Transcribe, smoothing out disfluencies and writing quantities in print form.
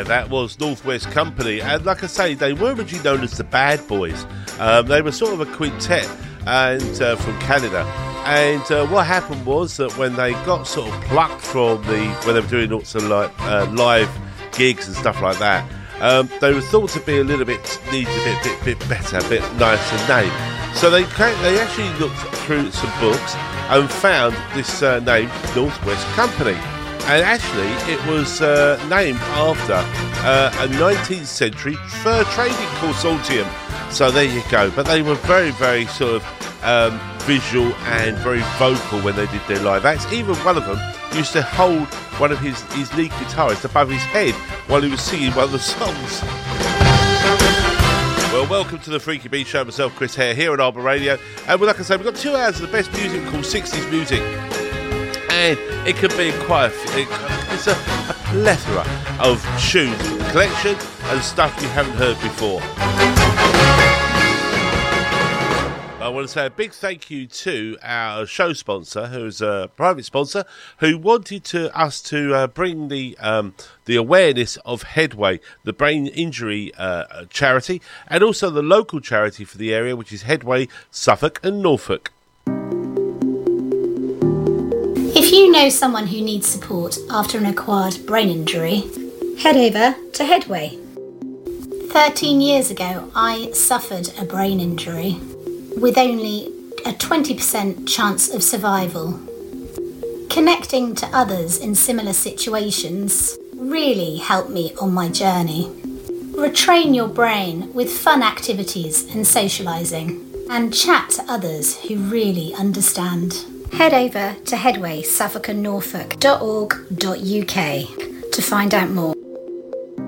that was North West Company, and like I say, they were originally known as the Bad Boys. They were sort of a quintet and from Canada. And what happened was that when they got sort of plucked from when they were doing lots of live gigs and stuff like that, they were thought to be a little bit needed a bit better, a bit nicer name. So they actually looked through some books and found this name, North West Company. And actually, it was named after a 19th century fur trading consortium. So there you go. But they were very, very sort of visual and very vocal when they did their live acts. Even one of them used to hold one of his lead guitarist above his head while he was singing one of the songs. Well, welcome to the Freaky Bee Show. Myself, Chris Hare, here at Arbor Radio. And like I say, we've got 2 hours of the best music called 60s music. And it could be it's a plethora of tunes, collection and stuff you haven't heard before. I want to say a big thank you to our show sponsor, who's a private sponsor, who wanted us to bring the awareness of Headway, the brain injury charity, and also the local charity for the area, which is Headway, Suffolk and Norfolk. If you know someone who needs support after an acquired brain injury, head over to Headway. 13 years ago, I suffered a brain injury with only a 20% chance of survival. Connecting to others in similar situations really helped me on my journey. Retrain your brain with fun activities and socialising, and chat to others who really understand. Head over to Headway, Suffolk and Norfolk.org.uk to find out more.